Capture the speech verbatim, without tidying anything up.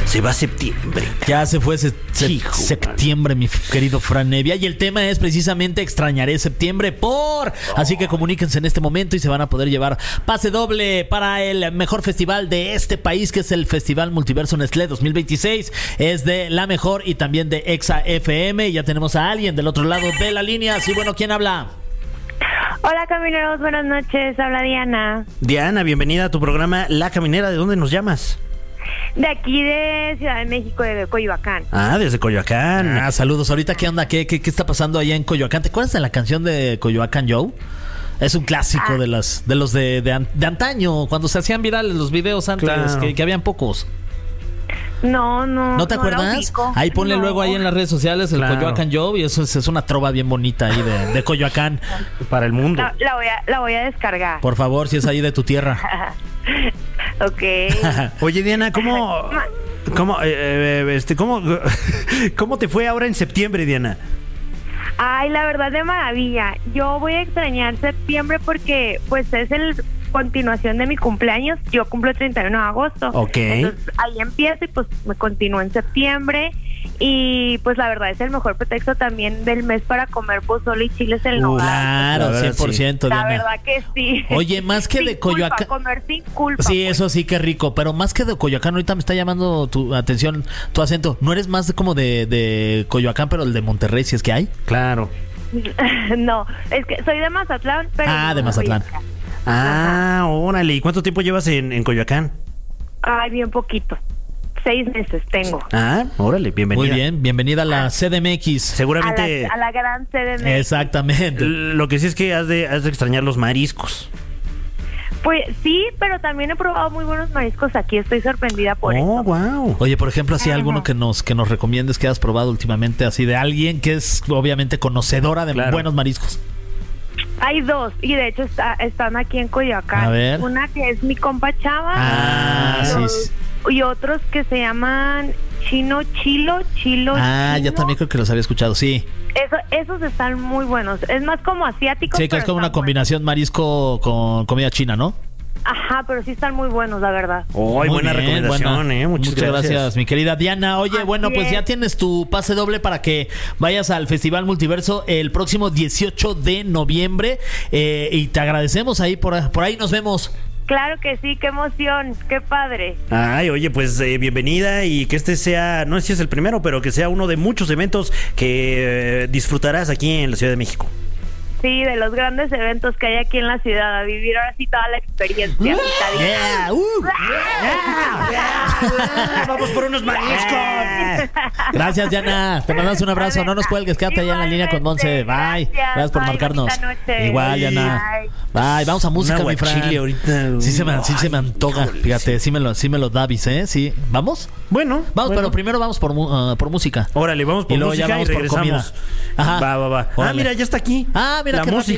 Se va septiembre. Ya se fue se, se, Hijo, septiembre, mi querido Fran Evia. Y el tema es precisamente extrañaré septiembre por... Oh. Así que comuníquense en este momento y se van a poder llevar pase doble para el mejor festival de este país, que es el Festival Multiverso Nestlé dos mil veintiséis. Es de La Mejor y también de Exa F M. Y ya tenemos a alguien del otro lado de la línea. Sí, bueno, ¿quién habla? Hola, camineros, buenas noches. Habla Diana. Diana, bienvenida a tu programa La Caminera. ¿De dónde nos llamas? De aquí de Ciudad de México, de Coyoacán. Ah, desde Coyoacán. Ah, saludos. Ahorita, ¿qué onda? ¿Qué, qué, qué está pasando allá en Coyoacán? ¿Te acuerdas de la canción de Coyoacán Joe? Es un clásico ah. de las de los de, de, de antaño, cuando se hacían virales los videos antes, claro. que, que habían pocos. No, no. ¿No te no acuerdas? Ahí ponle no. luego ahí en las redes sociales el claro. Coyoacán Joe, y eso es, es una trova bien bonita ahí de, de Coyoacán. Para el mundo. La, la, voy a, la voy a descargar. Por favor, si es ahí de tu tierra. Ok. Oye, Diana, ¿cómo, cómo, eh, este, cómo, cómo te fue ahora en septiembre, Diana? Ay, la verdad de maravilla. Yo voy a extrañar septiembre porque pues es el continuación de mi cumpleaños. Yo cumplo el treinta y uno de agosto. Ok. Entonces ahí empiezo y pues me continúo en septiembre. Y pues la verdad es el mejor pretexto también del mes para comer pozole y chiles en nogada. Claro, cien por ciento, sí. Diana. La verdad que sí. Oye, más que sin de Coyoacán. Culpa, comer sin culpa. Sí, pues. eso sí, qué rico. Pero más que de Coyoacán, ahorita me está llamando tu atención tu acento. ¿No eres más como de, de Coyoacán, pero el de Monterrey, si es que hay? Claro. No, es que soy de Mazatlán, pero... Ah, de Mazatlán. Ah, órale. ¿Y cuánto tiempo llevas en, en Coyoacán? Ay, bien poquito. Seis meses tengo. Ah, órale, bienvenida. Muy bien, bienvenida a la C D M X. Seguramente... A la, a la gran C D M X. Exactamente. Lo que sí es que has de, has de extrañar los mariscos. Pues sí, pero también he probado muy buenos mariscos aquí. Estoy sorprendida por oh, eso. Oh, wow. Oye, por ejemplo, así alguno que nos que nos recomiendes que has probado últimamente, así de alguien que es obviamente conocedora de claro. buenos mariscos. Hay dos, y de hecho está, están aquí en Coyoacán. A ver. Una que es mi compa Chava. Ah, los, sí. Y otros que se llaman Chino Chilo, Chilo Ah, Chino. Ya también creo que los había escuchado, sí. Eso, esos están muy buenos. Es más como asiático. Sí, que es como una combinación buenos. Marisco con comida china, ¿no? Ajá, pero sí están muy buenos, la verdad. Oh, buena bien, recomendación, buena. eh. Muchas, Muchas gracias. gracias, mi querida Diana. Oye, Así bueno, pues es. ya tienes tu pase doble para que vayas al Festival Multiverso el próximo dieciocho de noviembre. Eh, y te agradecemos ahí, por, por ahí nos vemos. Claro que sí, qué emoción, qué padre. Ay, oye, pues eh, bienvenida y que este sea, no sé si es el primero, pero que sea uno de muchos eventos que eh, disfrutarás aquí en la Ciudad de México. Sí, de los grandes eventos que hay aquí en la ciudad, a vivir ahora sí toda la experiencia. Yeah, uh, yeah, yeah. Vamos por unos mariscos. Gracias, Diana. Te mandamos un abrazo. No nos cuelgues, quédate allá en la línea con Monse. Bye. Gracias, Gracias por bye, marcarnos. Igual, Diana. Bye. Vamos a música, mi Fran. Ahorita. Sí se me, sí se me antoja. Fíjate, sí me lo, sí me lo Davis, ¿eh? Sí. ¿Vamos? Bueno. Vamos, bueno. pero primero vamos por, uh, por música. Órale, vamos por y luego música ya vamos y por regresamos. comida. Ajá. Va, va, va. Órale. Ah, mira, ya está aquí. Ah, mira la qué música.